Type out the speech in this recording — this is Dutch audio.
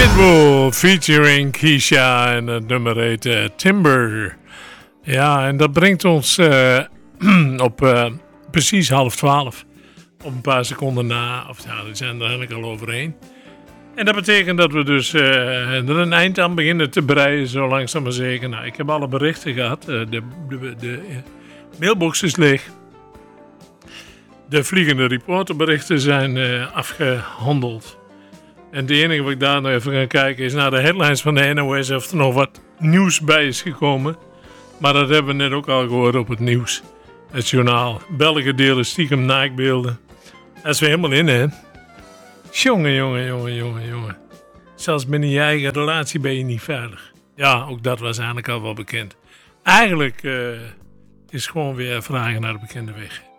Pitbull featuring Keisha en het nummer heet Timber. Ja, en dat brengt ons op precies 11:30. Op een paar seconden na, of ja, we zijn er eigenlijk al overheen. En dat betekent dat we dus er een eind aan beginnen te breien, zo langzaam maar zeker. Nou, ik heb alle berichten gehad. De mailbox is leeg. De vliegende reporterberichten zijn afgehandeld. En het enige wat ik daar nog even ga kijken is naar de headlines van de NOS of er nog wat nieuws bij is gekomen. Maar dat hebben we net ook al gehoord op het nieuws. Het journaal. Belgen delen stiekem naaktbeelden. Dat is weer helemaal in, hè? Jongen. Zelfs binnen je eigen relatie ben je niet veilig. Ja, ook dat was eigenlijk al wel bekend. Eigenlijk is gewoon weer vragen naar de bekende weg.